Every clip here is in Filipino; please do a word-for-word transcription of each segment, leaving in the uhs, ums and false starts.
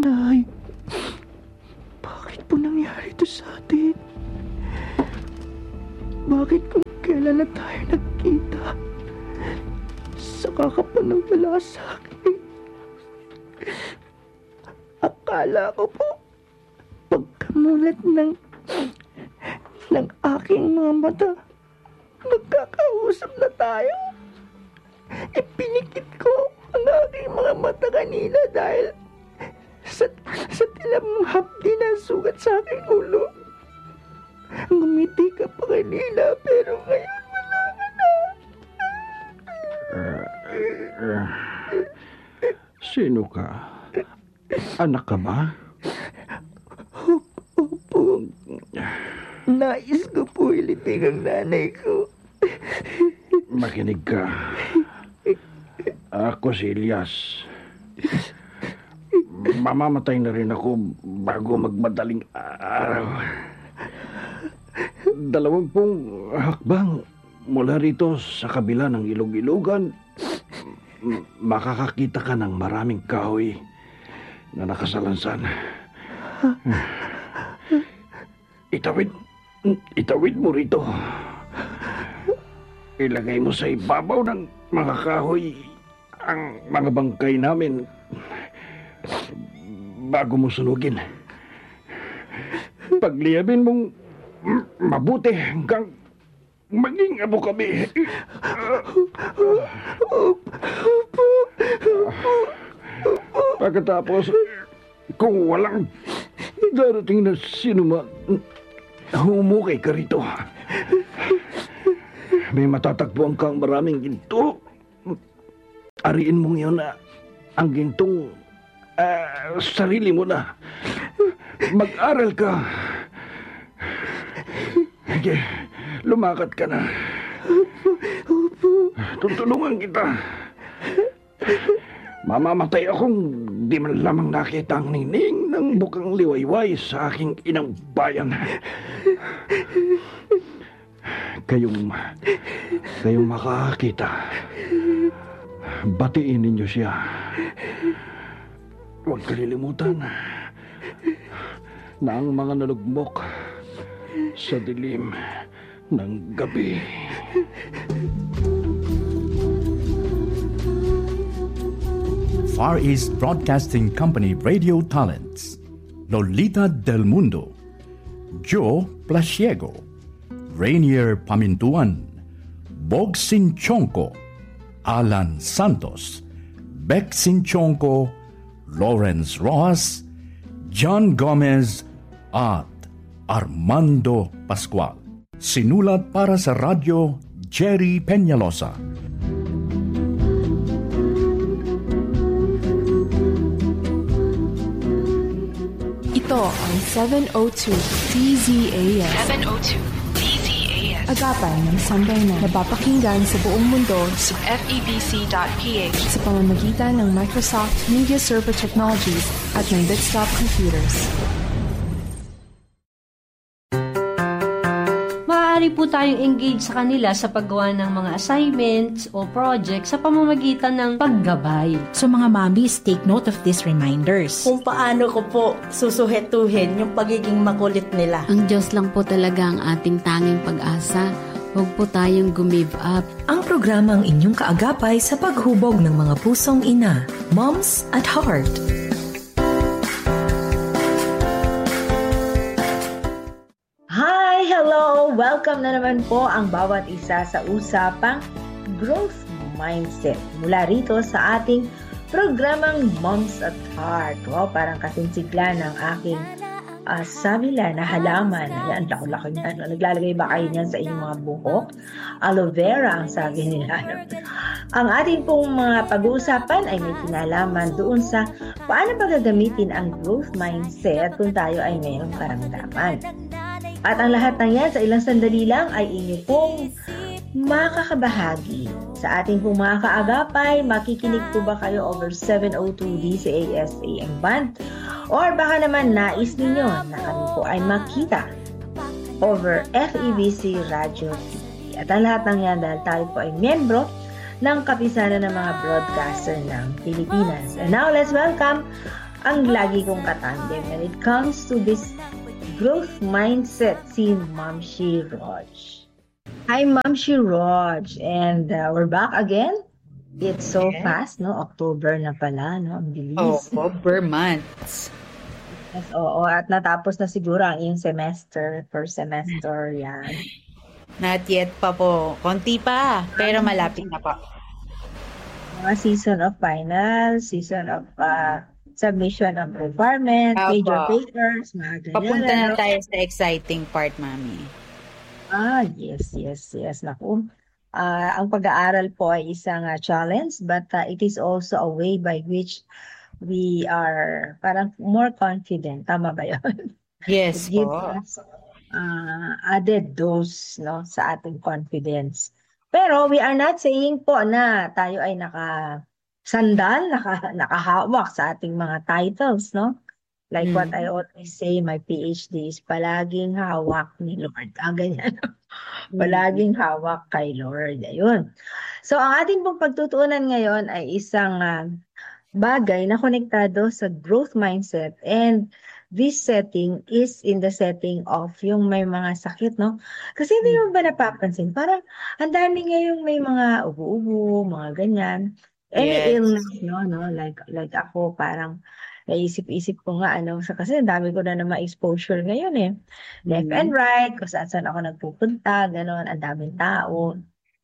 Nay, bakit po nangyari ito sa atin? Bakit kung kailan na tayo nagkita, saka ka pa nang wala sa akin? Akala ko po, pagkamulat ng ng aking mga mata, magkakausap na tayo. Ipinikit ko ang aking mga mata kanina dahil sa, sa tilamong hapdi na sugat sa aking ulo. Ngumiti ka pa kanina, pero ngayon wala ka na. Uh, uh, sino ka? Anak ka ba? Opo. Nais ko po ilibing ang nanay ko. Makinig ka. Ako si Elias. Mamamatay na rin ako bago magmadaling araw. Dalawampung hakbang mula rito sa kabila ng ilog-ilogan, makakakita ka ng maraming kahoy na nakasalansan. Itawid, itawid mo rito. Ilagay mo sa ibabaw ng mga kahoy ang mga bangkay namin bago mo sunugin. Pagliyabin mong mabuti hanggang maging abo kami. Pagkatapos, kung walang darating na sinuma, humukay ka rito. May matatagpuan kang maraming ginto. Ariin mo ngayon na ang gintong uh, sarili mo na. Mag-aral ka. Sige, lumakad ka na. Tutulungan kita. Mamamatay akong di man lamang nakita ang ningning ng bukang liwayway sa aking inang bayan. Kayong, kayong makakakita, batiin ninyo siya. Huwag kalilimutan na ang mga nalugmok sa dilim ng gabi. Far East Broadcasting Company Radio Talents: Lolita Del Mundo, Joe Plasiego, Rainier Pamintuan, Bog Sinchonko, Alan Santos, Beck Sinchonko, Lawrence Rojas, John Gomez, at Armando Pascual. Sinulat para sa radyo, Jerry Peñalosa. Ito ang seven oh two D Z A S. seven oh two D Z A S. Agapan ng sambayanan. Napapakinggan sa buong mundo sa F E B C dot P H sa pamamagitan ng Microsoft Media Server Technologies at ng Desktop Computers. Maaari po tayong engage sa kanila sa paggawa ng mga assignments o projects sa pamamagitan ng paggabay. So mga mommies, take note of these reminders. Kung paano ko po susuhetuhin yung pagiging makulit nila. Ang Diyos lang po talaga ang ating tanging pag-asa. Huwag po tayong gumive up. Ang programang inyong kaagapay sa paghubog ng mga pusong ina. Moms at Heart. Hi! Hello! Welcome na naman po ang bawat isa sa usapang Growth Mindset. Mula rito sa ating programang Moms at Heart. Wow, parang kasinsigla ng aking Uh, sabi la na halaman. Ayan, lako-lako niyan. Naglalagay ba kayo niyan sa inyong mga buhok? Aloe vera ang sabi nila. Ang ating pong mga pag-uusapan ay may kinalaman doon sa paano ba gagamitin ang growth mindset kung tayo ay mayroong karamdaman. At ang lahat ng yan sa ilang sandali lang ay inyo pong makakabahagi. Sa ating pong mga kaagapay, makikinig po ba kayo over seven oh two D C A S A M band? Or baka naman nais ninyo na kami po ay makita over F E B C Radio T V. At ang lahat ng yan dahil tayo po ay miyembro ng kapisanan ng mga broadcaster ng Pilipinas. And now, let's welcome ang lagi kong katandem when it comes to this growth mindset, si Ma'am Shi Roj. Hi, Ma'am Shi Roj, and uh, we're back again. It's so yes. fast, no? October na pala, no? Ang bilis. October months. Yes, oo, at natapos na siguro ang iyong semester, first semester, yan. Not yet pa po. Konti pa, pero malapit na pa. Mga season of final, season of uh, submission of requirement, Opo. major papers, mga ganyan. Papunta na tayo sa exciting part, Mami. Ah, yes, yes, yes. Naku. Uh, ang pag-aaral po ay isang uh, challenge, but uh, it is also a way by which we are parang more confident. Tama ba yun? Yes It gives po. us uh, added dose, no, sa ating confidence. Pero we are not saying po na tayo ay naka-sandal, naka, nakahawak sa ating mga titles, no? Like Mm. what I always say, my PhD is palaging hawak ni Lord. Ah, ganyan. Palaging hawak kay Lord. Ayun. So, ang ating pong pagtutuunan ngayon ay isang uh, bagay na konektado sa growth mindset, and this setting is in the setting of yung may mga sakit, no? Kasi hindi mo ba napapansin? Parang ang dami ngayong may mga ubo-ubo, mga ganyan. Any Yes. illness, no? no? Like, like ako, parang naisip-isip ko nga, ano, sa- kasi ang dami ko na naman exposure ngayon eh. Left Mhm. and right, kung saan saan ako nagpupunta, gano'n, ang daming tao.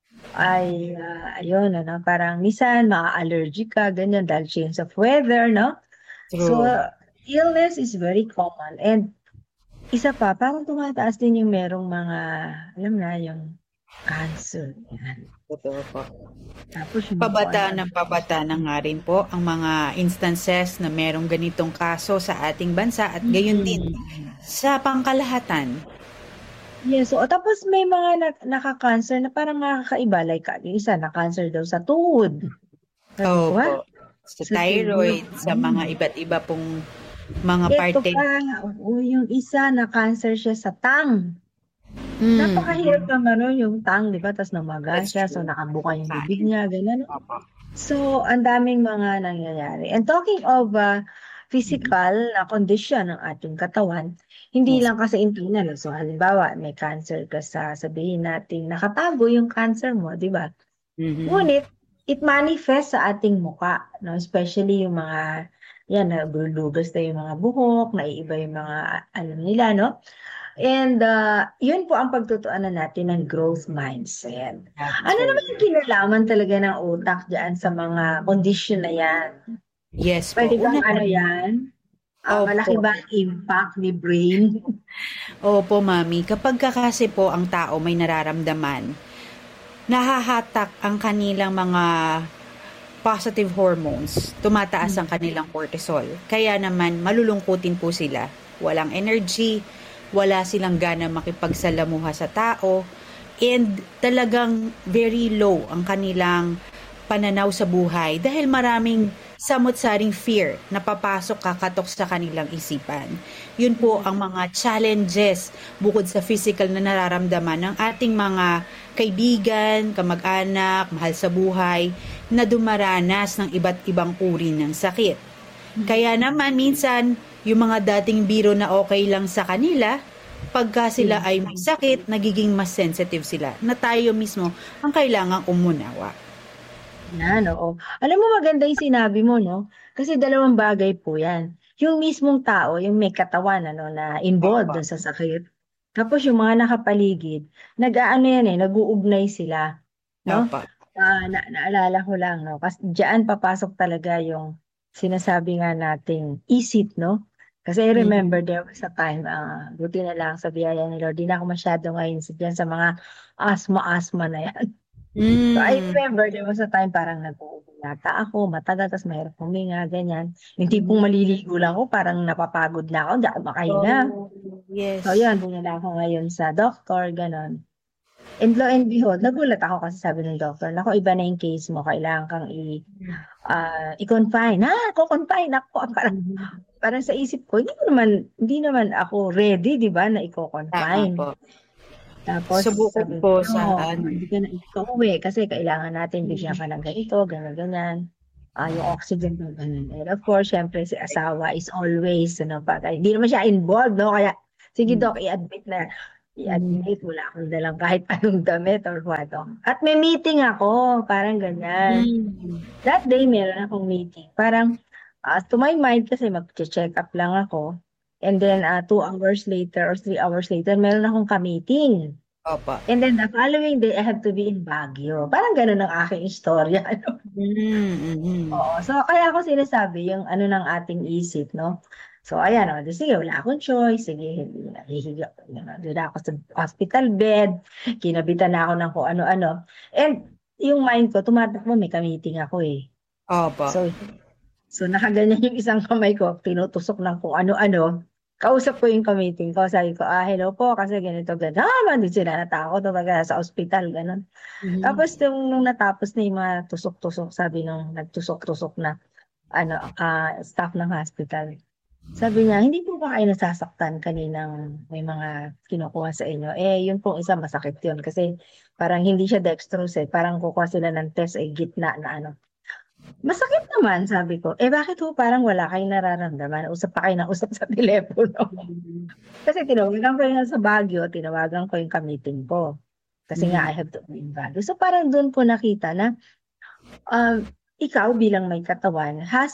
Ay, ah, ayun, ano, parang minsan maa-allergic ka, ganyan, dahil change of weather, no? So, True. illness is very common. And isa pa, parang tumataas din yung merong mga, alam na, yung cancer. Yan. Totoo po. Tapos yung Pabata ano, ng pabata na nga rin po ang mga instances na merong ganitong kaso sa ating bansa at gayon din sa pangkalahatan. yes, so, tapos may mga na- naka-cancer na parang nakakaiba. Like, yung isa, na-cancer daw sa tuhod. Oo What? po. Sa Sa thyroid, tuhod. sa mga iba't iba pong mga Ito parte. pa, oo, yung isa, na-cancer siya sa tang. Mm. Napakahirap naman nun, yung tang, di ba? Tapos namaga That's siya, so true. nakabuka yung bibig niya, ganun. Opo. So, ang daming mga nangyayari. And talking of uh, physical na condition ng ating katawan, hindi Yes. lang kasi internal. So, halimbawa, may cancer ka sa, sabihin natin, nakatago yung cancer mo, di ba? Mhm. Ngunit, it manifests sa ating muka, no? Especially yung mga, yan, nagulugas na yung mga buhok, naiiba yung mga, ano nila, no? And uh, yun po ang pagtutuunan natin ng growth mindset. Ano naman yung kinalaman talaga ng utak dyan sa mga condition na yan? Yes po. Pwede bang Una- ano yan? Ah, Opo. malaki ba ang impact ni brain? Opo, Mami. Kapag ka kasi po ang tao may nararamdaman, nahahatak ang kanilang mga positive hormones, tumataas ang kanilang cortisol. Kaya naman, malulungkutin po sila. Walang energy, wala silang gana makipagsalamuha sa tao, and talagang very low ang kanilang pananaw sa buhay dahil maraming samot-saring fear na papasok kakatok sa kanilang isipan. Yun po ang mga challenges bukod sa physical na nararamdaman ng ating mga kaibigan, kamag-anak, mahal sa buhay na dumaranas ng iba't ibang uri ng sakit. Kaya naman minsan yung mga dating biro na okay lang sa kanila, pagka sila ay may sakit, nagiging mas sensitive sila na tayo mismo ang kailangang umunawa. Yan, oo. Alam mo, maganda yung sinabi mo, no? Kasi dalawang bagay po yan. Yung mismong tao, yung may katawan, ano, na involved dun sa sakit. Tapos yung mga nakapaligid, nag-aano yan eh, nag-uugnay sila. No? Opo. Ah, na naalala ko lang, no? Kasi diyan papasok talaga yung sinasabi nga nating isip, no? Kasi I remember there was a time, ah, buti na lang sa biyaya ni Lord, di na ako masyado ngayon sa dyan sa mga asma-asma na yan. Mm. So I remember there was a time parang nag-uubo yata ako, matagal, tas mahirap huminga, ganyan. Yung tipong maliligo lang ako, parang napapagod na ako, hindi ako makahinga. Oh, yes. So yun, dinala ako ngayon sa doctor, ganon. And lo and behold, nagulat ako kasi sabi ng doctor, nako, iba na yung case mo, kailangan kang i, ah, i-confine. Ha, ko-confine ako. Parang, parang sa isip ko, hindi ko naman, hindi naman ako ready, di ba, na i-confine. Tama po. Tapos, Subukan sabi po ko, sa "No, ano." hindi ka na ikaw uwi kasi kailangan natin bigyan ka ng ganito, gano'n, ganyan. uh, yung oxygen na ganun. And of course, syempre si asawa is always, ano, pag, hindi naman siya involved, no? Kaya, sige Doc, i-admit na, i-admit, wala akong dalang kahit anong damit or what. Oh. At may meeting ako, parang ganyan. Mm. That day, meron akong meeting. Parang, uh, to my mind, kasi mag-check up lang ako. And then, uh, two hours later or three hours later, meron akong ka-meeting. Opa. And then, the following day, I have to be in Baguio. Parang ganun ang aking istorya. Ano? Mm-hmm. Oo. So, kaya ako sinasabi, yung ano ng ating isip, no? So, ayan, o. Sige, wala akong choice. Sige, nahihiga. Doon ako sa hospital bed. Kinabitan na ako ng kung ano-ano. And, yung mind ko, tumatakbo, may ka-meeting ako eh. Opa. So, so, nakaganyan yung isang kamay ko, tinutusok ng kung ano-ano. Kausap ko yung ka-meeting ko, sabi ko, ah, hello po, kasi ganito, gano'n. Ah, man, din sila natakot, talaga sa ospital, gano'n. Mm-hmm. Tapos, nung, nung natapos na yung mga tusok-tusok, sabi nung nagtusok-tusok na, ano, uh, staff ng hospital, sabi niya, hindi po ba kayo nasasaktan kaninang may mga kinukuha sa inyo? Eh, yun pong isa, masakit yun, kasi parang hindi siya dextrose, eh. Parang kukuha sila ng test, eh, gitna na ano. Masakit naman, sabi ko. Eh, bakit ho parang wala kayong nararamdaman? Usap pa kayo na usap sa telepono. Kasi tinawagan ko yung sa Baguio, tinawagan ko yung ka-meeting ko. Kasi mm-hmm. nga, I have to be in Baguio. So, parang doon po nakita na um, ikaw bilang may katawan has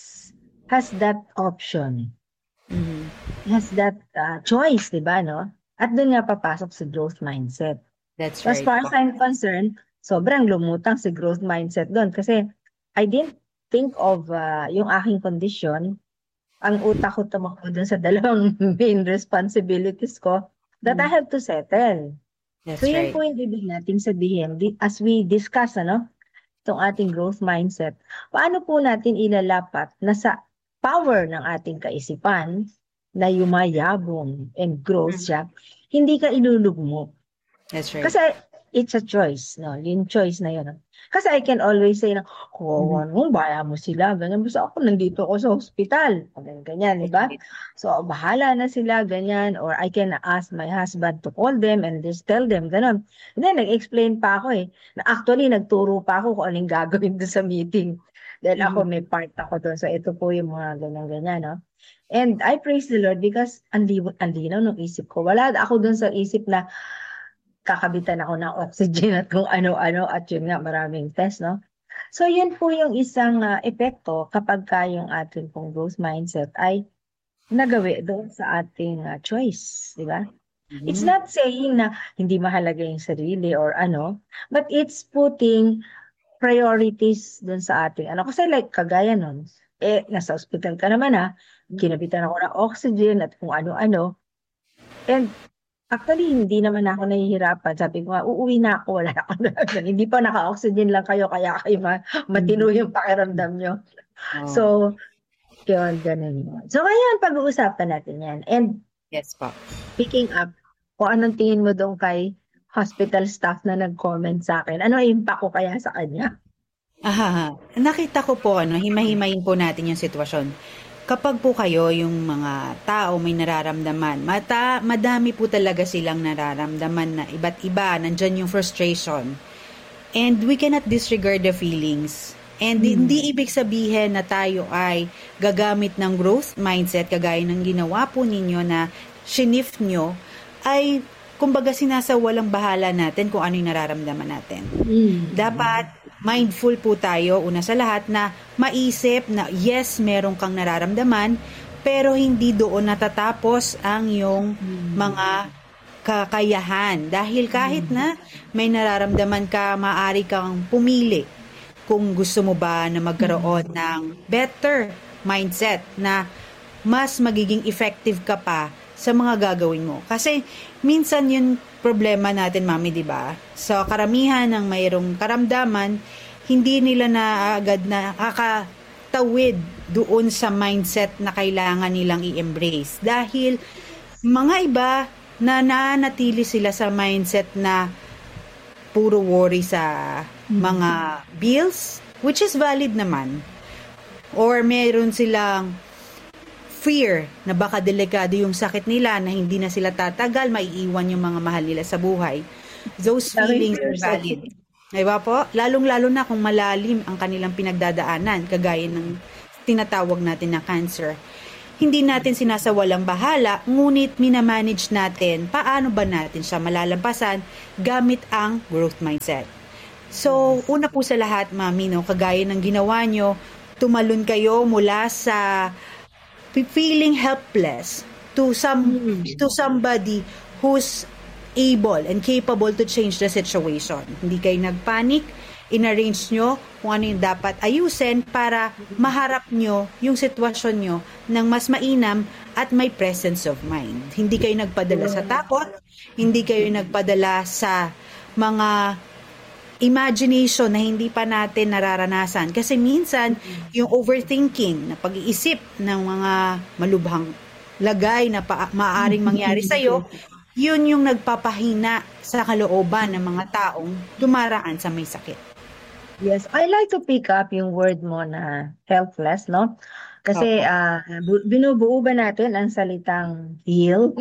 has that option. Mm-hmm. Has that uh, choice, di ba, no? At doon nga papasok sa growth mindset. That's right. As far as I'm concerned, sobrang lumutang si growth mindset doon. Kasi I didn't think of uh, yung aking condition. Ang utak ko tumakbo dun sa dalawang main responsibilities ko that mm. I have to settle. That's so, right. yun po yung ibig nating sabihin. As we discuss, ano, itong ating growth mindset, paano po natin ilalapat na sa power ng ating kaisipan na yumayabong and growth mm. siya, hindi ka ilulugmo. That's right. Kasi it's a choice, no? Yung choice na yun. No? Kasi I can always say na, oh, ano, baya mo sila, ganyan. Basta ako, nandito ako sa hospital. Ganyan, ganyan, di ba? So, bahala na sila, ganyan. Or I can ask my husband to call them and just tell them, ganun. And then, nag-explain pa ako eh. Na actually, nagturo pa ako kung anong gagawin doon sa meeting. Dahil mm-hmm. ako, may part ako doon. So, ito po yung mga ganyan-ganyan, no? And I praise the Lord because ang linaw ng isip ko. Wala ako doon sa isip na kakabitan ako ng oxygen at kung ano-ano at yun nga maraming test, no? So, yun po yung isang uh, epekto kapag ka yung ating pong growth mindset ay nagawi doon sa ating uh, choice, di ba? Mm-hmm. It's not saying na hindi mahalaga yung sarili or ano, but it's putting priorities doon sa ating ano. Kasi like kagaya nun, eh, nasa hospital ka naman ha, kinabitan ako ng oxygen at kung ano-ano. And actually, hindi naman ako nahihirapan. Sabi ko nga, uuwi na ako, wala ako na. Hindi pa naka-oxygen lang kayo, kaya kayo matino yung pakiramdam nyo. Oh. So, yun, ganun yun. So, ngayon, pag-uusapan natin yan. And, yes po. Picking up, kung anong tingin mo doon kay hospital staff na nag-comment sa akin, ano impact ko kaya sa kanya? Aha, nakita ko po, ano, himahimayin po natin yung sitwasyon. Kapag po kayo, yung mga tao may nararamdaman, mata, madami po talaga silang nararamdaman na iba't iba, nandyan yung frustration. And we cannot disregard the feelings. And hmm. hindi ibig sabihin na tayo ay gagamit ng growth mindset, kagaya ng ginawa po ninyo na shinif nyo, ay kumbaga sinasawalang bahala natin kung ano yung nararamdaman natin. Hmm. Dapat mindful po tayo, una sa lahat, na maisip na yes, meron kang nararamdaman, pero hindi doon natatapos ang iyong hmm. mga kakayahan. Dahil kahit hmm. na may nararamdaman ka, maaari kang pumili kung gusto mo ba na magkaroon hmm. ng better mindset na mas magiging effective ka pa sa mga gagawin mo. Kasi minsan yung problema natin, Mami, di ba? So, karamihan ng mayroong karamdaman, hindi nila na agad na kakatawid doon sa mindset na kailangan nilang i-embrace. Dahil mga iba na nanatili sila sa mindset na puro worry sa mga bills, which is valid naman. Or meron silang fear na baka delikado yung sakit nila, na hindi na sila tatagal, maiiwan yung mga mahal nila sa buhay. Those feelings are valid. Diba po? Lalong-lalo na kung malalim ang kanilang pinagdadaanan, kagaya ng tinatawag natin na cancer. Hindi natin sinasawalang bahala, ngunit minamanage natin paano ba natin siya malalampasan gamit ang growth mindset. So, una po sa lahat, Mami, no, kagaya ng ginawa nyo, tumalon kayo mula sa feeling helpless to some to somebody who's able and capable to change the situation. Hindi kayo nagpanic, in-arrange nyo kung ano yung dapat ayusin para maharap nyo yung sitwasyon nyo ng mas mainam at may presence of mind. Hindi kayo nagpadala sa takot, hindi kayo nagpadala sa mga imagination na hindi pa natin nararanasan. Kasi minsan, yung overthinking na pag-iisip ng mga malubhang lagay na pa- maaaring mangyari sa'yo, yun yung nagpapahina sa kalooban ng mga taong dumaraan sa may sakit. Yes, I like to pick up yung word mo na helpless, no? Kasi uh, binubuo ba natin ang salitang heal?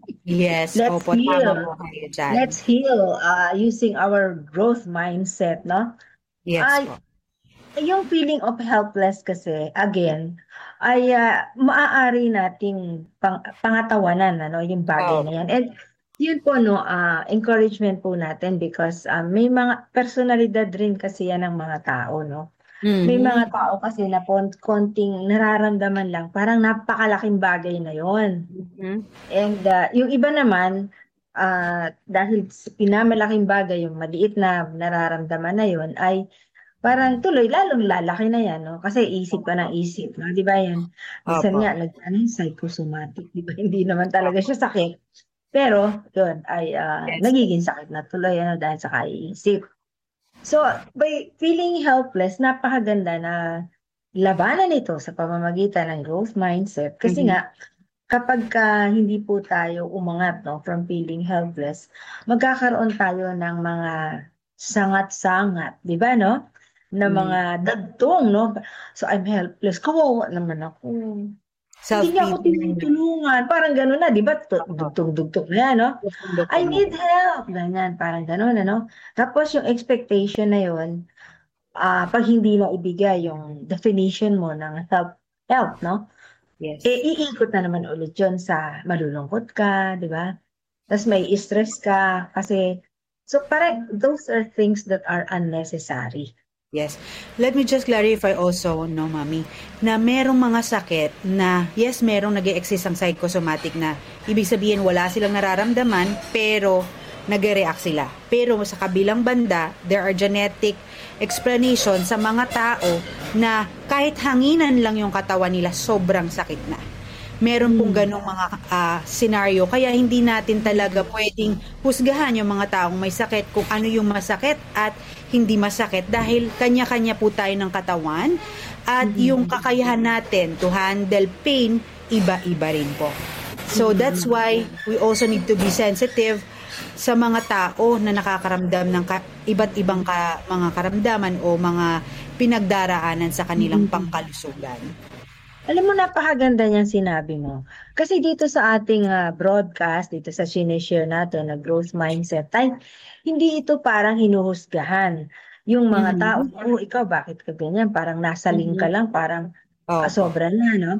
Yes, Let's opo, heal. tama po kayo dyan. Let's heal uh, using our growth mindset, no? Yes Ay, po. yung feeling of helpless kasi, again, ay uh, maaari nating pang, pangatawanan, ano, yung bagay Oh. na yan. And yun po, no, uh, encouragement po natin because uh, may mga personalidad rin kasi yan ng mga tao, no? Mm-hmm. May mga tao kasi na pon- konting nararamdaman lang, parang napakalaking bagay na yon. Mm-hmm. And uh, yung iba naman, uh, dahil pinamalaking bagay, yung maliit na nararamdaman na yon ay parang tuloy, lalong lalaki na yan, no? Kasi isip ka ng isip, no? Di ba yan? Minsan Opo. nga, nag, ano yung psychosomatic, di ba? Hindi naman talaga siya sakit. Pero, yun, ay uh, Yes. nagiging sakit na tuloy, ano, dahil sa kaiisip. So, by feeling helpless, napakaganda na labanan ito sa pamamagitan ng growth mindset. Kasi Mhm. nga, kapag ka hindi po tayo umangat, no, from feeling helpless, magkakaroon tayo ng mga sangat-sangat, di ba, no? Na Mm. mga dagtong, no? So, I'm helpless. Kawawa naman ako. Hindi niya ako Self-pity. tinutulungan. Parang gano'n na, di ba? Tu- Dugtong-dugtong na yan, no? I need help. Ganyan, parang gano'n, ano? Tapos yung expectation na yun, ah, pag hindi na ibigay yung definition mo ng help, help, no? Yes. Eh, iikot na naman ulit yun sa malulungkot ka, di ba? Tapos may stress ka kasi, so parang those are things that are unnecessary. Yes. Let me just clarify also, no, Mami, na merong mga sakit na, yes, merong nag-e-exist ang psychosomatic na ibig sabihin wala silang nararamdaman, pero nag-react sila. Pero sa kabilang banda, there are genetic explanation sa mga tao na kahit hanginan lang yung katawan nila, sobrang sakit na. Meron pong ganong mga uh, scenario, kaya hindi natin talaga pwedeng husgahan yung mga taong may sakit kung ano yung masakit at hindi masakit dahil kanya-kanya po tayo ng katawan at yung kakayahan natin to handle pain, iba-iba rin po. So that's why we also need to be sensitive sa mga tao na nakakaramdam ng ka- iba't ibang ka- mga karamdaman o mga pinagdaraanan sa kanilang pangkalusugan. Alam mo, napakaganda niyang sinabi mo. Kasi dito sa ating uh, broadcast, dito sa sinishare natin na growth mindset, ay hindi ito parang hinuhusgahan. Yung mga Mm-hmm. tao, oh, ikaw, bakit ka ganyan? Parang nasaling ka lang, parang Oh. ah, sobra na, no?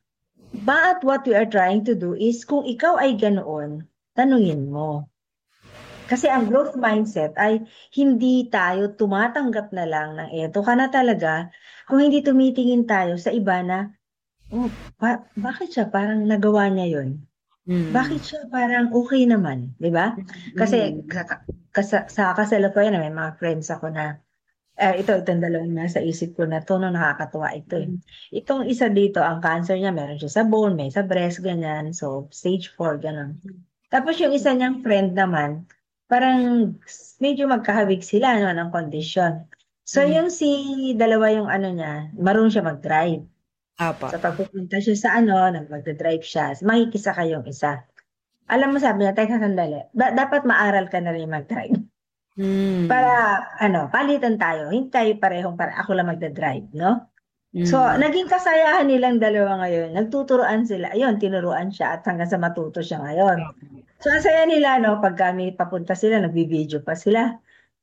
But what we are trying to do is, kung ikaw ay ganoon, tanungin mo. Kasi ang growth mindset ay hindi tayo tumatanggap na lang ng eto ka na talaga, kung hindi tumitingin tayo sa iba na, oh, ba- bakit siya parang nagawa niya yun? Mm. Bakit siya parang okay naman, di ba? Kasi ka- kas- sa kasalukuyan na may mga friends ako na, eh, ito, itong dalawang nasa isip ko na to, no, nakakatuwa ito. Eh. Itong isa dito, ang cancer niya, meron siya sa bone, may sa breast, ganyan. So, stage four, ganun. Tapos yung isa niyang friend naman, parang medyo magkahawig sila, no, ng condition. So, yung si dalawa yung ano niya, marunong siya mag-drive. Apa. So, pag pupunta siya sa ano, nag-drive siya, makikisa kayong isa. Alam mo, sabi niya, teka sandali, da- dapat maaral ka na rin mag-drive. Mm. Para, ano, palitan tayo. Hindi tayo parehong, para ako lang magda-drive, no? Mm. So, naging kasayahan nilang dalawa ngayon. Nagtuturoan sila. Ayun, tinuruan siya at hanggang sa matuto siya ngayon. So, ang saya nila, no? Pag kami papunta sila, nagbibideo pa sila.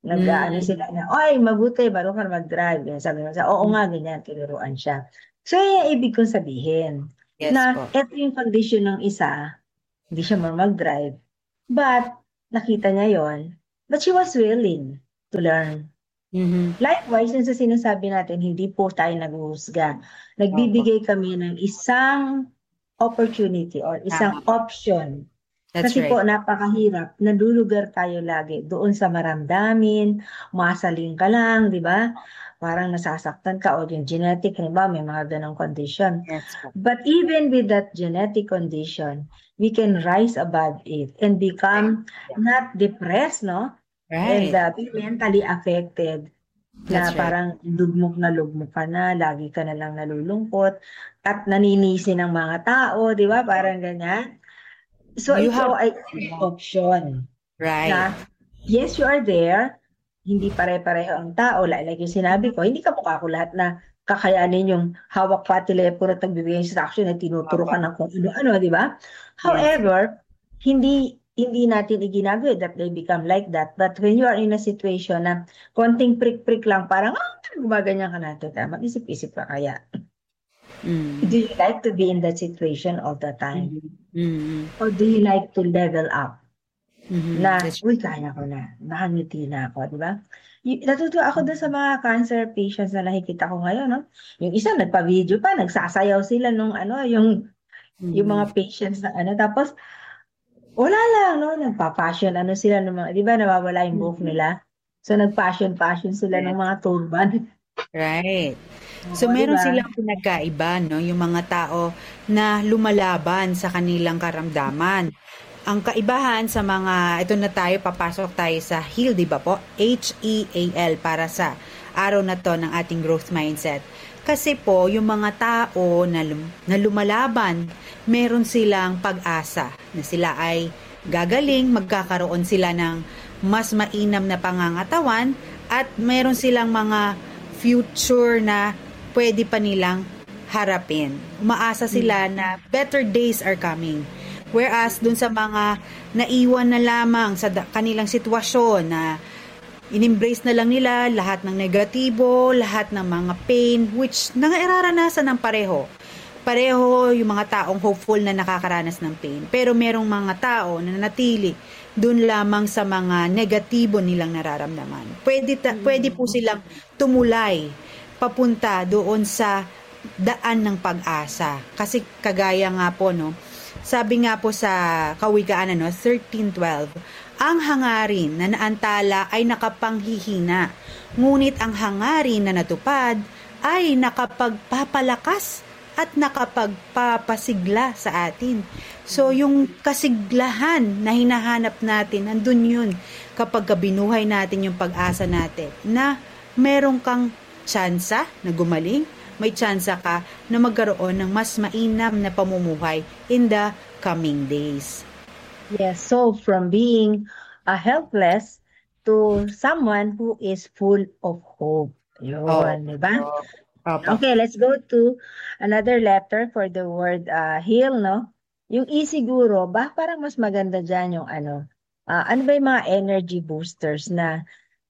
Nag-ano Mm. sila na, oy, mabuti, bago ka na mag-drive. Ganyan, sabi mo sa, oo nga, ganyan, tinuruan siya. So, yan yung ibig kong sabihin. Yes Na, po. eto yung condition ng isa, hindi siya marunong mag-drive. But, nakita niya yon, but she was willing to learn. Mhm. Likewise, yun sa sinasabi natin, hindi po tayo naghuhusga. Nagbibigay kami ng isang opportunity or isang Tama. option. That's Kasi right. po, napakahirap. Nalulugar tayo lagi doon sa maramdamin, masaling ka lang, di ba? Parang nasasaktan ka o yung genetic, di ba? May mga ganong condition. Yes po. But even with that genetic condition, we can rise above it and become not depressed, no? And Right. uh, be mentally affected. Na That's right. parang lugmok na lugmok ka na, lagi ka na lang nalulungkot, at naninisi ng mga tao, di ba? Parang ganyan. So You ito have- ay option. Right. Na, yes, you are there. Hindi pare-pareho ang tao. Like, like yung sinabi ko, hindi ka mukha ko lahat na kakayanin yung hawak pa telepono at nagbibigay instruction na tinuturo ka ng kung ano-ano, di ba? However, hindi hindi natin iginagawa that they become like that. But when you are in a situation na konting prick-prick lang, parang, ah, gumaganyan ka natin. Mag-isip-isip ka kaya. Mm. Do you like to be in that situation all the time? Mm. Or do you like to level up? Mhm. Na, That's uy, kaya ko na. Nakangiti na ako, di ba? Y- Natutuwa ako doon sa mga cancer patients na nakikita ko ngayon, no? Yung isa, nagpa-video pa, nagsasayaw sila nung ano, yung, yung mga patients na ano. Tapos, wala lang, no? Nagpa-fashion, ano sila, ng mga, di ba, nawawala yung buhok nila? So, nag-fashion-fashion sila ng mga turban. Right. So Oo, meron diba? silang pinagkaiba, no, yung mga tao na lumalaban sa kanilang karamdaman. Ang kaibahan sa mga, ito na tayo, papasok tayo sa HEAL, di ba po? H E A L, para sa araw na to ng ating growth mindset. Kasi po, yung mga tao na, lum- na lumalaban, meron silang pag-asa na sila ay gagaling, magkakaroon sila ng mas mainam na pangangatawan, at meron silang mga future na pwede pa nilang harapin. Umaasa sila na better days are coming. Whereas dun sa mga naiwan na lamang sa da- kanilang sitwasyon na in-embrace na lang nila lahat ng negatibo, lahat ng mga pain, which nangararanasan ng pareho. Pareho yung mga taong hopeful na nakakaranas ng pain. Pero merong mga tao na nanatili dun lamang sa mga negatibo nilang nararamdaman. Pwede, ta- pwede po silang tumulay papunta doon sa daan ng pag-asa. Kasi kagaya nga po, no, sabi nga po sa Kawikaan, ano, thirteen twelve, ang hangarin na naantala ay nakapanghihina, ngunit ang hangarin na natupad ay nakapagpapalakas at nakapagpapasigla sa atin. So, yung kasiglahan na hinahanap natin, nandun yun kapag binuhay natin yung pag-asa natin na meron kang tsansa na gumaling, may tsansa ka na magkaroon ng mas mainam na pamumuhay in the coming days. Yes, so from being uh, helpless to someone who is full of hope. Yun, Oh. di ba? Opo. Okay, let's go to another letter for the word uh, heal, no? Yung E siguro, ba parang mas maganda dyan yung ano, ah, ano ba yung mga energy boosters na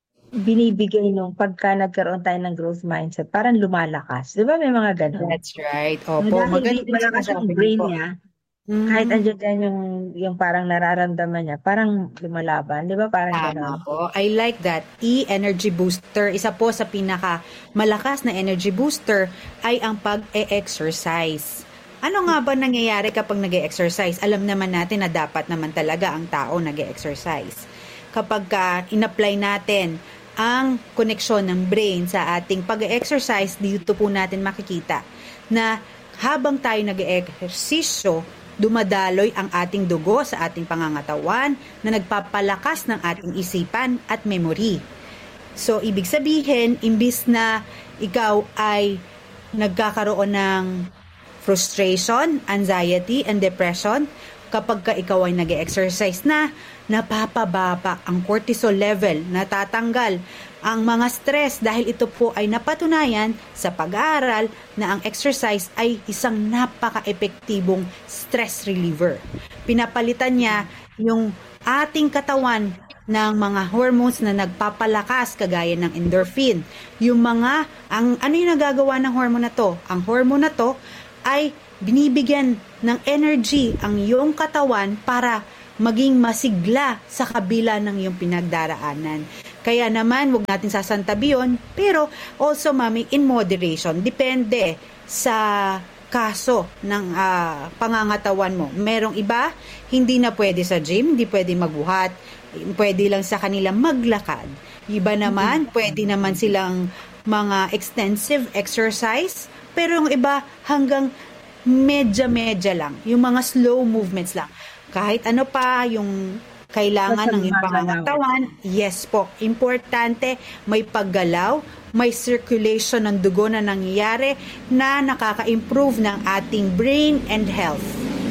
binibigay nung pagka nagkaroon tayo ng growth mindset, parang lumalakas. Di ba may mga ganun? That's right. Opo, Dahil maganda hindi malakas yung sinasabi brain niyo po. niya, Mhm. kahit andyan dyan yung, yung parang nararamdaman niya, parang lumalaban. Di ba parang Tama ganun? po. I like that. E-energy booster. Isa po sa pinaka malakas na energy booster ay ang pag-e-exercise. Ano nga ba nangyayari kapag nag-e-exercise? Alam naman natin na dapat naman talaga ang tao nag-e-exercise. Kapag ka in-apply natin ang koneksyon ng brain sa ating pag-e-exercise, dito po natin makikita na habang tayo nag-e-ehersisyo, dumadaloy ang ating dugo sa ating pangangatawan na nagpapalakas ng ating isipan at memory. So, ibig sabihin, imbis na ikaw ay nagkakaroon ng frustration, anxiety, and depression, kapag ka ikaw ay nag-exercise na, napapababa ang cortisol level, natatanggal ang mga stress dahil ito po ay napatunayan sa pag-aaral na ang exercise ay isang napaka-epektibong stress reliever. Pinapalitan niya yung ating katawan ng mga hormones na nagpapalakas kagaya ng endorphin. Yung mga, ang, ano yung nagagawa ng hormone na to? Ang hormone na to ay binibigyan ng energy ang iyong katawan para maging masigla sa kabila ng iyong pinagdaraanan. Kaya naman, huwag natin sasantabi yun, pero also, mami, in moderation. Depende sa kaso ng uh, pangangatawan mo. Merong iba, hindi na pwede sa gym, hindi pwede magbuhat, pwede lang sa kanila maglakad. Iba naman, mm-hmm. pwede naman silang mga extensive exercise, pero yung iba hanggang medya-medya lang, yung mga slow movements lang. Kahit ano pa yung kailangan ng iyong pangangatawan, yes po, importante may paggalaw, may circulation ng dugo na nangyayari na nakaka-improve ng ating brain and health.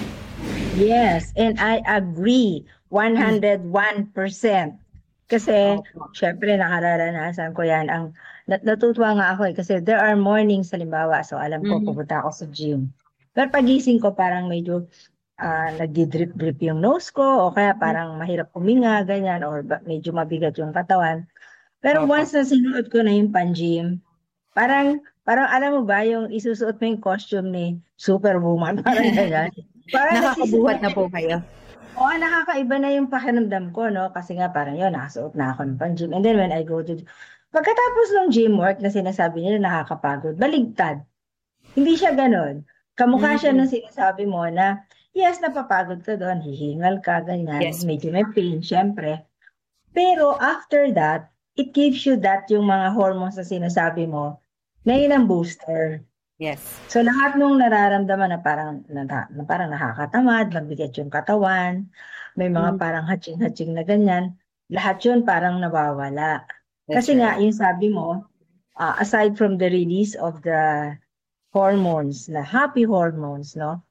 Yes, and I agree one hundred one percent. Kasi, oh. syempre, nakararanasan ko yan. Ang, nat- natutuwa nga ako eh, kasi there are mornings, halimbawa, so alam ko, mm-hmm. pupunta ako sa gym. Pero pagising ko, parang medyo Uh, nagdi-drip-drip yung nose ko o kaya parang mahirap huminga, ganyan, or medyo mabigat yung katawan. Pero okay. once na sinuot ko na yung pan-gym, parang, parang alam mo ba, yung isusuot mo yung costume ni Superwoman, parang ganyan. Nakakabuhat na po kayo. Oo, nakakaiba na yung pakiramdam ko, no? Kasi nga parang yun, nakasuot na ako ng pan-gym. And then when I go to... Pagkatapos ng gym work na sinasabi nila nakakapagod, baligtad. Hindi siya ganon. Kamukha mm-hmm. siya nung sinasabi mo na yes, napapagod ka doon, hihingal ka, ganyan, yes. medyo may pain, syempre. Pero after that, it gives you that yung mga hormones na sinasabi mo, na yun ang booster. Yes. So lahat nung nararamdaman na parang, na, na parang nakakatamad, mabigat yung katawan, may mga mm. parang hatching-hatching na ganyan, lahat yun parang nawawala. That's Kasi right. nga, yung sabi mo, uh, aside from the release of the hormones, na happy hormones, no?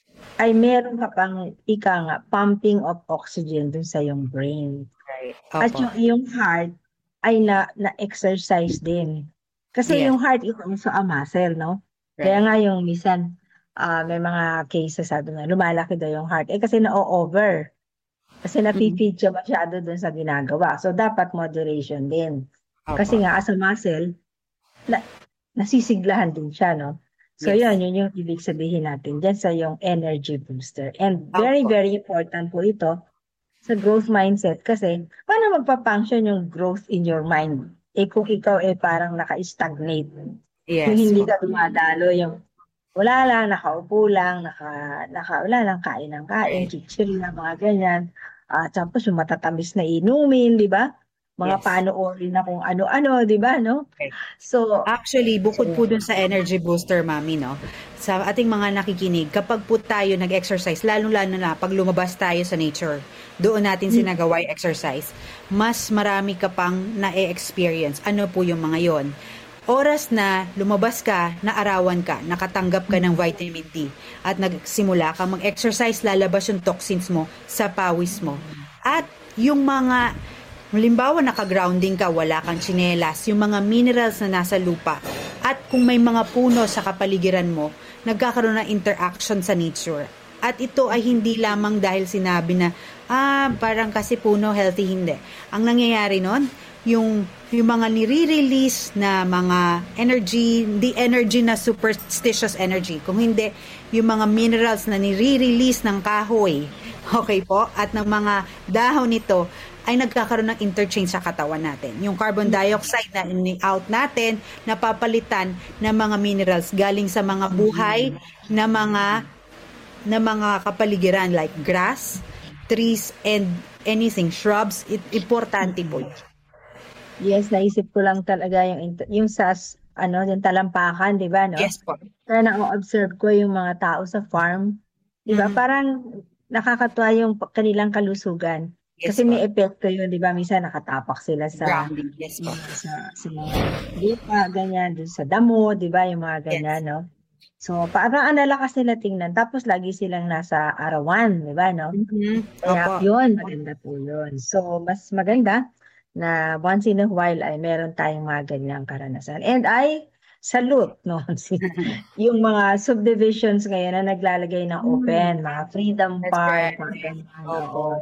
Ay meron ka pang, ika nga, pumping of oxygen dun sa yung brain. Right. At yung iyong heart ay na, na-exercise din. Kasi yeah. yung heart, ito sa a muscle, no? Right. Kaya nga yung misan, uh, may mga cases, sabi nga, lumalaki daw yung heart. Eh kasi na-over. Kasi napipid siya masyado dun sa ginagawa. So, dapat moderation din. Okay. Kasi nga, as a muscle, na, nasisiglahan din siya, no? So, yes. yun, yun yung ibig sabihin natin dyan sa yung energy booster. And very, okay. very important po ito sa growth mindset kasi paano magpa-function yung growth in your mind? Eh, kung ikaw eh parang naka-stagnate. Yes. Yung hindi ka dumadalo, yung wala lang, nakaupo lang, naka, naka, wala lang, kain ng kain, chichiri na, mga ganyan. Uh, tapos yung matatamis na inumin, di ba? Mga yes. panoorin na kung ano-ano, di ba, no? Okay. So, actually, bukod so, po dun sa energy booster, mami, no? Sa ating mga nakikinig, kapag po tayo nag-exercise, lalo-lalo na pag lumabas tayo sa nature, doon natin sinagawa yung exercise, mas marami ka pang na-experience. Ano po yung mga yon? Oras na lumabas ka, naarawan ka, nakatanggap ka ng vitamin D, at nagsimula ka mag-exercise, lalabas yung toxins mo sa pawis mo. At yung mga halimbawa, naka-grounding ka, wala kang tsinelas, yung mga minerals na nasa lupa, at kung may mga puno sa kapaligiran mo, nagkakaroon ng interaction sa nature. At ito ay hindi lamang dahil sinabi na, ah, parang kasi puno, healthy, hindi. Ang nangyayari nun, yung, yung mga nire-release na mga energy, the energy na superstitious energy, kung hindi, yung mga minerals na nire-release ng kahoy, okay po, at ng mga dahon nito, ay nagkakaroon ng interchange sa katawan natin. Yung carbon dioxide na in-out natin, napapalitan ng mga minerals galing sa mga buhay na mga na mga kapaligiran like grass, trees, and anything, shrubs. It, importante po. Yes, naisip ko lang talaga yung, yung sa ano, yung talampakan, di ba? No? Yes po. Kaya na-observe ko yung mga tao sa farm. Di ba? Mm-hmm. Parang nakakatuwa yung kanilang kalusugan. Yes, kasi may epekto yun, di ba? Minsan nakatapak sila sa grounding, yes, po. sa, sa mga lupa, ganyan, dun sa damo, di ba? Yung mga ganyan, yes. no? So, parang analakas nila tingnan. Tapos, lagi silang nasa arawan, di ba, no? Mm-hmm. Kaya yun, maganda po yun. So, mas maganda na once in a while ay meron tayong mga ganyang karanasan. And I salute, no? Yung mga subdivisions ngayon na naglalagay ng open, mga Freedom Park, mga ganyan. Oo.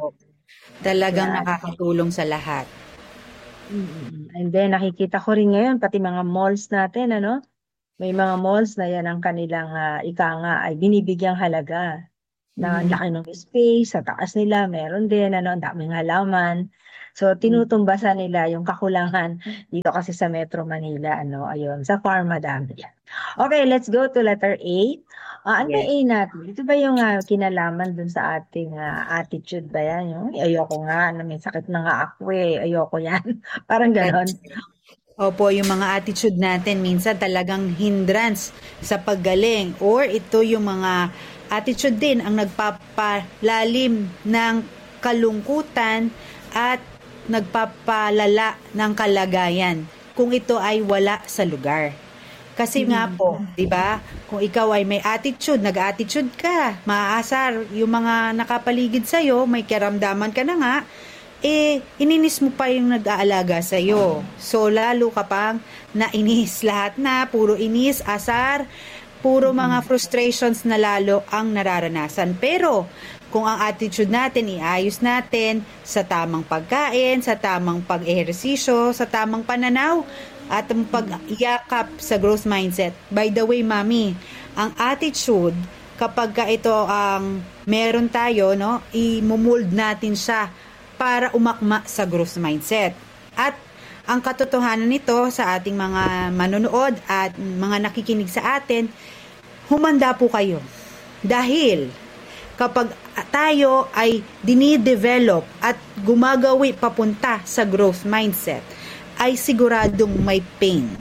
Talagang Yeah. nakakatulong sa lahat. Mm. And then nakikita ko rin ngayon pati mga malls natin, ano? May mga malls na yan ang kanilang ah, ika nga ay binibigyang halaga. Na ang Mhm. laki ng space, sa taas nila, meron din, ano, ang daming halaman. So, tinutumbasan nila yung kakulangan dito kasi sa Metro Manila, ano, ayun, sa farm madami yan. Okay, let's go to letter A. Ah, ano ba Yes. A natin? Ito ba yung ah, kinalaman dun sa ating ah, attitude ba yan? Yung, "Ay, ayoko nga, ano, may sakit na nga ako eh, ayoko yan." Parang ganon. Opo, yung mga attitude natin minsan talagang hindrance sa paggaling or ito yung mga attitude din ang nagpapalalim ng kalungkutan at nagpapalala ng kalagayan kung ito ay wala sa lugar. Kasi nga po, 'di ba? Kung ikaw ay may attitude, nag-attitude ka, maaasar yung mga nakapaligid sa iyo, may karamdaman ka na nga, eh ininis mo pa yung nag-aalaga sa iyo. So lalo ka pang nainis, lahat na puro inis, asar, puro mga frustrations na lalo ang nararanasan. Pero kung ang attitude natin iayos natin sa tamang pagkain, sa tamang pag-ehersisyo, sa tamang pananaw, at ang pag-yakap sa growth mindset. By the way, Mami, ang attitude, kapag ka ito ang meron tayo, no, i-mold natin siya para umakma sa growth mindset. At ang katotohanan nito sa ating mga manonood at mga nakikinig sa atin, humanda po kayo. Dahil kapag tayo ay dinidevelop at gumagawi papunta sa growth mindset, ay siguradong may pain.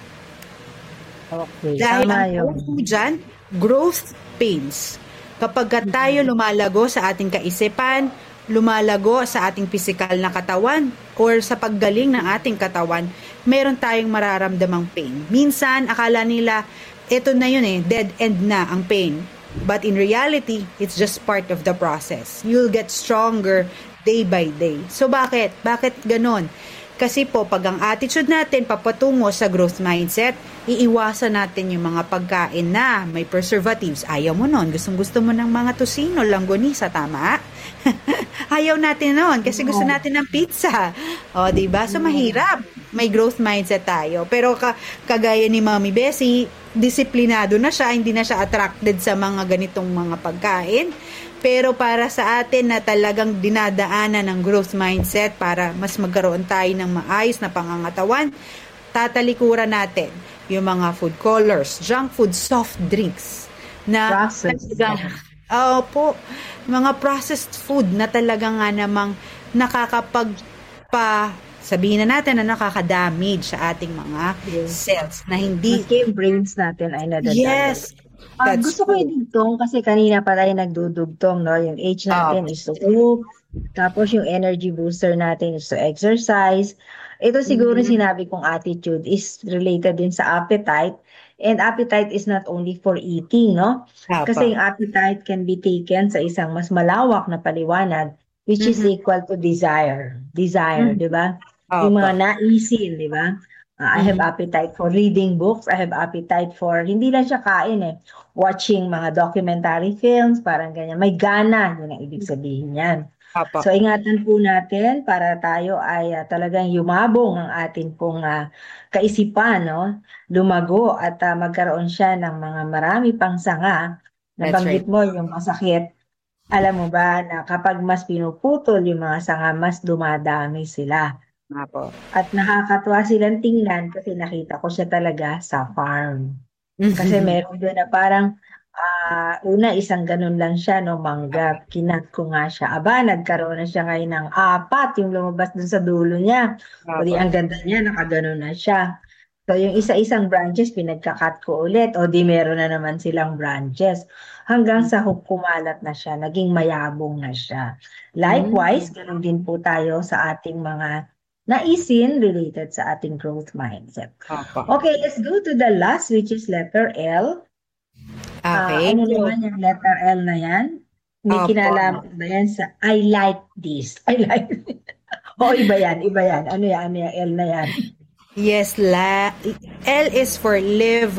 Okay, Dahil tama ang yun. po dyan, growth pains. Kapag ka tayo lumalago sa ating kaisipan, lumalago sa ating physical na katawan or sa paggaling ng ating katawan, meron tayong mararamdamang pain. Minsan, akala nila, ito na yun eh, dead end na ang pain. But in reality, it's just part of the process. You'll get stronger day by day. So bakit? Bakit ganon? Kasi po, pag ang attitude natin papatungo sa growth mindset, iiwasan natin yung mga pagkain na may preservatives. Ayaw mo nun. Gustong-gusto mo ng mga tosino, langgonisa, tama? Ayaw natin nun kasi gusto natin ng pizza. O, diba? So, mahirap. May growth mindset tayo. Pero ka, kagaya ni Mami Bessie, disiplinado na siya, hindi na siya attracted sa mga ganitong mga pagkain. Pero para sa atin na talagang dinadaanan ng growth mindset para mas magkaroon tayo ng maayos na pangangatawan, tatalikuran natin yung mga food colors, junk food, soft drinks na talaga, oh, po, mga processed food na talaga nga namang nakakapagpa sabihin na natin na nakaka-damage sa ating mga yes. cells na hindi maski yung brains natin ay nadadamage. Yes. Uh, gusto ko idugtong kasi kanina pa tayo nagdudugtong, no? Yung H natin oh. is to cook, tapos yung energy booster natin is to exercise. Ito siguro mm-hmm. sinabi kong attitude is related din sa appetite. And appetite is not only for eating, no? Apa. Kasi yung appetite can be taken sa isang mas malawak na paliwanag, which mm-hmm. is equal to desire. Desire, mm-hmm. di ba? Yung mga naisin, di ba? Uh, I have appetite for reading books. I have appetite for, hindi lang siya kain eh, watching mga documentary films, parang ganyan. May gana, yun ang ibig sabihin yan. Apa. So, ingatan po natin para tayo ay uh, talagang yumabong ang atin pong uh, kaisipan, no? Lumago at uh, magkaroon siya ng mga marami pang sanga. Nabanggit right. mo yung masakit. Alam mo ba na kapag mas pinuputol yung mga sanga, mas dumadami sila. Apo. At nakakatuwa silang tingnan kasi nakita ko siya talaga sa farm. Kasi meron doon na parang uh, una isang ganun lang siya, no, mangga. Kinat ko nga siya. Aba, nagkaroon na siya ngayon ng apat yung lumabas doon sa dulo niya. O di ang ganda niya, nakaganon na siya. So yung isa-isang branches, pinagkakat ko ulit. O di meron na naman silang branches. Hanggang sa kumalat na siya, naging mayabong na siya. Likewise, ganun din po tayo sa ating mga naisin related sa ating growth mindset. Okay, let's go to the last, which is letter L. Okay. Uh, ano naman yung letter L na yan? May kinalaman ba yan sa I like this? I like this. O, iba yan, iba yan. Ano yan, ano yan, L na yan? Yes, la L is for live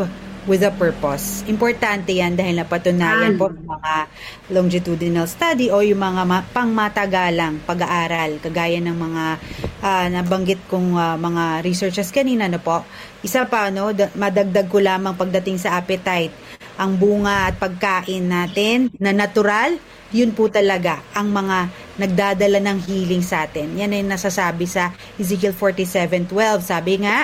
with a purpose. Importante yan dahil napatunayan po ng mga longitudinal study o yung mga ma- pangmatagalang pag-aaral, kagaya ng mga uh, nabanggit kong uh, mga researchers kanina, no po. Isa pa, no, da- madagdag ko lamang pagdating sa appetite, ang bunga at pagkain natin na natural, yun po talaga ang mga nagdadala ng healing sa atin. Yan ay nasasabi sa Ezekiel forty-seven twelve. Sabi nga,